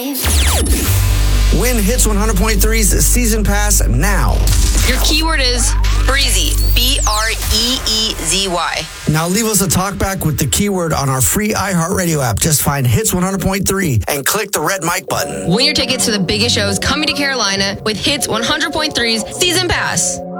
Win Hits 100.3's season pass now. Your keyword is Breezy. Breezy. Now leave us a talkback with the keyword on our free iHeartRadio app. Just find Hits 100.3 and click the red mic button. Win your tickets to the biggest shows coming to Carolina with Hits 100.3's season pass.